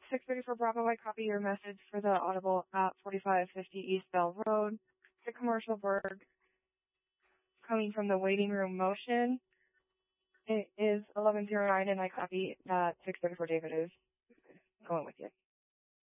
634 Bravo, I copy your message for the audible at 4550 East Bell Road. The commercial Berg coming from the waiting room motion. It is 1109 and I copy that 634 David is going with you.